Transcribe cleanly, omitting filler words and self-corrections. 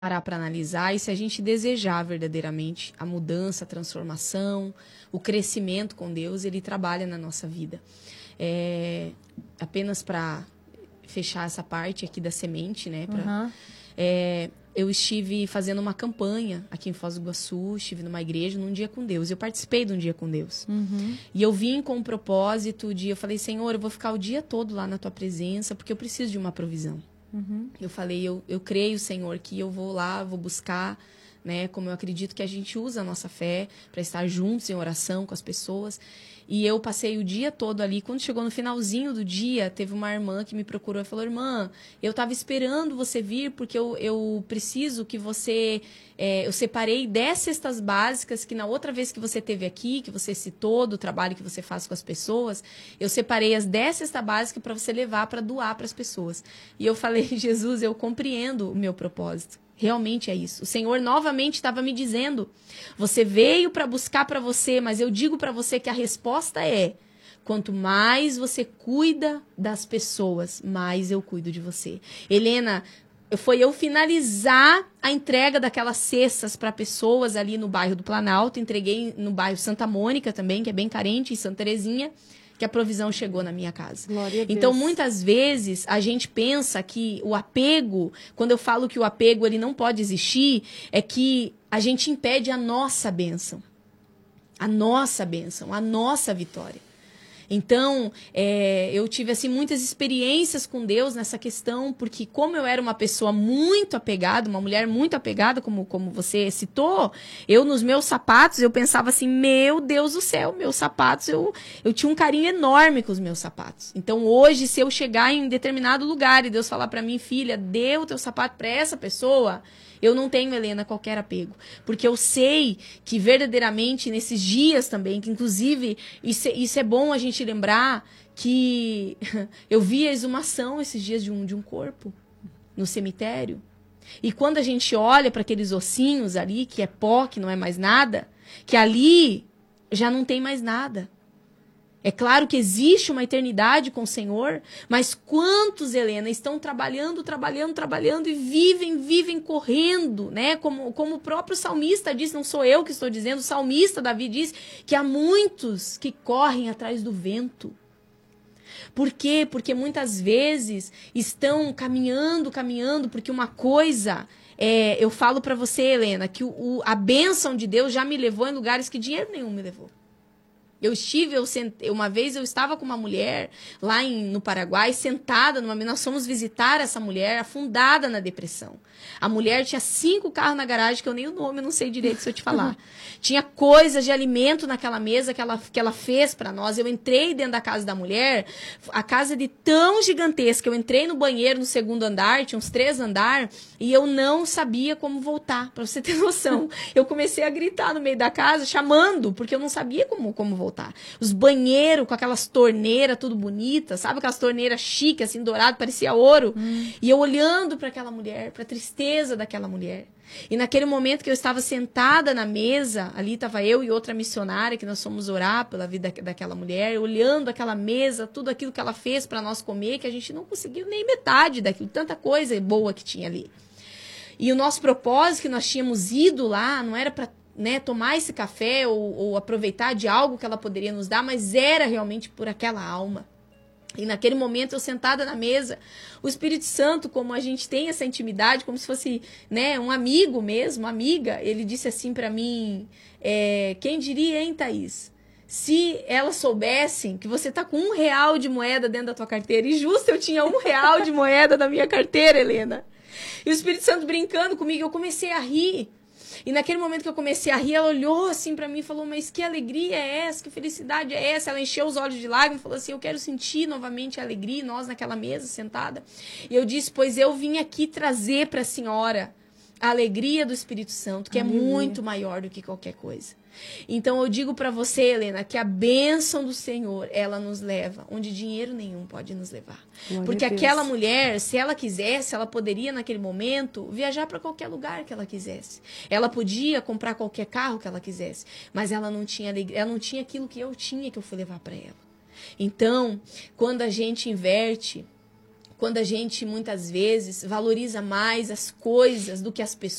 parar para analisar, e se a gente desejar verdadeiramente a mudança, a transformação, o crescimento com Deus, ele trabalha na nossa vida. Apenas para fechar essa parte aqui da semente, né? Eu estive fazendo uma campanha aqui em Foz do Iguaçu, estive numa igreja, num dia com Deus. Eu participei de um dia com Deus. E eu vim com o propósito eu falei, Senhor, eu vou ficar o dia todo lá na tua presença, porque eu preciso de uma provisão. Eu falei, eu creio, Senhor, que eu vou lá, vou buscar, né? Como eu acredito que a gente usa a nossa fé para estar juntos em oração com as pessoas. E eu passei o dia todo ali. Quando chegou no finalzinho do dia, teve uma irmã que me procurou e falou, irmã, eu estava esperando você vir porque eu preciso que você... eu separei 10 cestas básicas que na outra vez que você esteve aqui, que você citou do trabalho que você faz com as pessoas, eu separei as 10 cestas básicas para você levar, para doar para as pessoas. E eu falei, Jesus, eu compreendo o meu propósito. Realmente é isso. O Senhor novamente estava me dizendo, você veio para buscar para você, mas eu digo para você que a resposta é, quanto mais você cuida das pessoas, mais eu cuido de você. Helena, foi eu finalizar a entrega daquelas cestas para pessoas ali no bairro do Planalto, entreguei no bairro Santa Mônica também, que é bem carente, em Santa Terezinha, que a provisão chegou na minha casa. Glória a Deus. Então, muitas vezes, a gente pensa que o apego, quando eu falo que o apego ele não pode existir, é que a gente impede a nossa bênção. A nossa bênção, a nossa vitória. Então, eu tive assim, muitas experiências com Deus nessa questão, porque como eu era uma pessoa muito apegada, uma mulher muito apegada, como você citou, eu nos meus sapatos, eu pensava assim, meu Deus do céu, meus sapatos, eu tinha um carinho enorme com os meus sapatos. Então, hoje, se eu chegar em determinado lugar e Deus falar para mim, filha, dê o teu sapato para essa pessoa... Eu não tenho, Helena, qualquer apego. Porque eu sei que verdadeiramente, nesses dias também, que inclusive, isso é bom a gente lembrar que eu vi a exumação esses dias de um corpo no cemitério. E quando a gente olha para aqueles ossinhos ali, que é pó, que não é mais nada, que ali já não tem mais nada. É claro que existe uma eternidade com o Senhor, mas quantos, Helena, estão trabalhando e vivem correndo, né? Como o próprio salmista diz, não sou eu que estou dizendo, o salmista Davi diz que há muitos que correm atrás do vento. Por quê? Porque muitas vezes estão caminhando, porque uma coisa... eu falo para você, Helena, que a bênção de Deus já me levou em lugares que dinheiro nenhum me levou. Uma vez eu estava com uma mulher lá no Paraguai, sentada nós fomos visitar essa mulher afundada na depressão. A mulher tinha 5 carros na garagem, que eu nem o nome, eu não sei direito se eu te falar. Tinha coisas de alimento naquela mesa que ela fez para nós. Eu entrei dentro da casa da mulher, a casa de tão gigantesca, eu entrei no banheiro no 2º andar, tinha uns 3 andares, e eu não sabia como voltar, para você ter noção. Eu comecei a gritar no meio da casa, chamando, porque eu não sabia como voltar. Os banheiros com aquelas torneiras tudo bonitas, sabe? Aquelas torneiras chiques, assim, dourado, parecia ouro. E eu olhando para aquela mulher, para a tristeza daquela mulher. E naquele momento que eu estava sentada na mesa, ali estava eu e outra missionária, que nós fomos orar pela vida daquela mulher, olhando aquela mesa, tudo aquilo que ela fez para nós comer, que a gente não conseguiu nem metade daquilo, tanta coisa boa que tinha ali. E o nosso propósito, que nós tínhamos ido lá, não era para tomar esse café ou aproveitar de algo que ela poderia nos dar, mas era realmente por aquela alma. E naquele momento, eu sentada na mesa, o Espírito Santo, como a gente tem essa intimidade, como se fosse, né, um amigo mesmo, uma amiga, ele disse assim para mim, quem diria, hein, Thaís? Se elas soubessem que você tá com R$1 de moeda dentro da tua carteira, e justo eu tinha R$1 de moeda na minha carteira, Helena. E o Espírito Santo brincando comigo, eu comecei a rir. E naquele momento que eu comecei a rir, ela olhou assim pra mim e falou, mas que alegria é essa? Que felicidade é essa? Ela encheu os olhos de lágrimas e falou assim, eu quero sentir novamente a alegria, nós naquela mesa sentada. E eu disse, pois eu vim aqui trazer pra senhora a alegria do Espírito Santo, que é muito maior do que qualquer coisa. Então eu digo pra você, Helena, que a bênção do Senhor, ela nos leva onde dinheiro nenhum pode nos levar. Glória porque a Deus. aquela mulher, se ela quisesse, ela poderia naquele momento viajar para qualquer lugar que ela quisesse. Ela podia comprar qualquer carro que ela quisesse, mas ela não tinha alegria, ela não tinha aquilo que eu tinha, que eu fui levar para ela. Então, quando a gente inverte, quando a gente, muitas vezes, valoriza mais as coisas do que as pessoas.